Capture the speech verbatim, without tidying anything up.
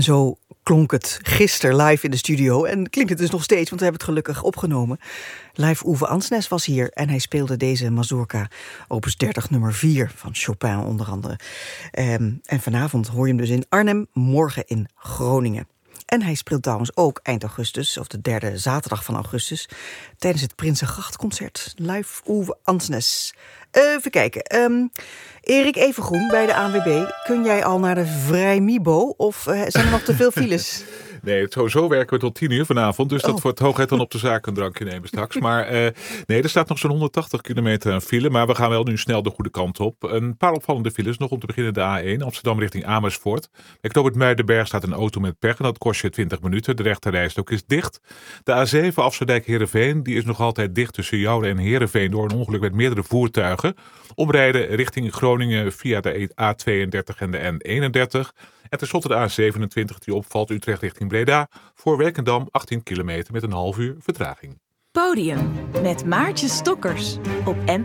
zo klonk het gisteren live in de studio. En klinkt het dus nog steeds, want we hebben het gelukkig opgenomen. Live Uwe Ansnes was hier en hij speelde deze mazurka opus dertig nummer vier van Chopin onder andere. Um, en vanavond hoor je hem dus in Arnhem, morgen in Groningen. En hij speelt trouwens ook eind augustus, of de derde zaterdag van augustus, tijdens het Prinsengrachtconcert. Live Uwe Ansnes. Even kijken. Um, Erik Evengroen bij de A N W B. Kun jij al naar de Vrijmibo of uh, zijn er nog te veel files? Nee, sowieso werken we tot tien uur vanavond. Dus dat oh. wordt hoogheid dan op de zaak een drankje nemen straks. Maar uh, nee, er staat nog zo'n honderdtachtig kilometer aan file. Maar we gaan wel nu snel de goede kant op. Een paar opvallende files. Nog om te beginnen de A één. Amsterdam richting Amersfoort. Bij knooppunt Muidenberg staat een auto met pech. En dat kost je twintig minuten. De rechterrijstrook is dicht. De A zeven Afsluitdijk-Heerenveen. Die is nog altijd dicht tussen Joure en Heerenveen. Door een ongeluk met meerdere voertuigen. Omrijden richting Groningen via de A tweeëndertig en de N eenendertig. En tenslotte de A zevenentwintig die opvalt Utrecht richting Breda. Voor Werkendam achttien kilometer met een half uur vertraging. Podium met Maartje Stokkers op N